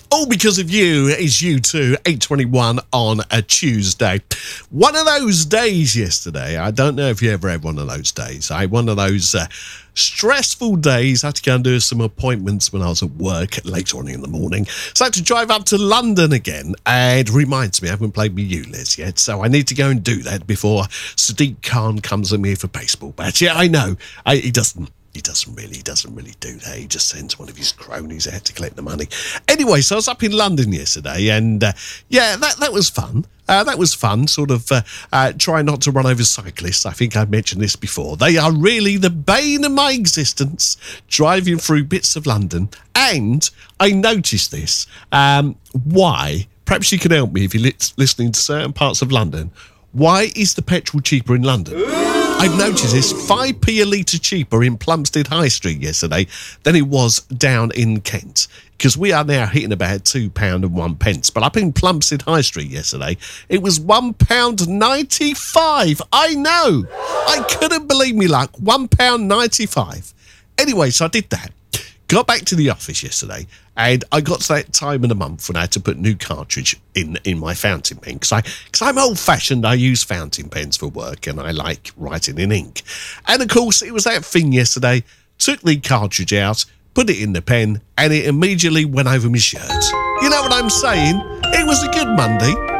All because of you is U2 821 on a Tuesday. One of those days yesterday. I don't know if you ever had one of those days. One of those stressful days. I had to go and do some appointments when I was at work later on in the morning. So I had to drive up to London again. And reminds me, I haven't played with you, Liz, yet. So I need to go and do that before Sadiq Khan comes at me for baseball bats. Yeah, I know. He doesn't really do that. He just sends one of his cronies out to collect the money. Anyway, so I was up in London yesterday, and that was fun. That was fun, sort of trying not to run over cyclists. I think I mentioned this before. They are really the bane of my existence, driving through bits of London. And I noticed this. Why? Perhaps you can help me if you're listening to certain parts of London. Why is the petrol cheaper in London? I've noticed this 5p a litre cheaper in Plumstead High Street yesterday than it was down in Kent, because we are now hitting about £2.01. But up in Plumstead High Street yesterday, it was £1.95. I know. I couldn't believe me luck. £1.95. Anyway, so I did that. Got back to the office yesterday, and I got to that time of the month when I had to put new cartridge in my fountain pen, because I'm old-fashioned. I use fountain pens for work, and I like writing in ink. And, of course, it was that thing yesterday. Took the cartridge out, put it in the pen, and it immediately went over my shirt. You know what I'm saying? It was a good Monday.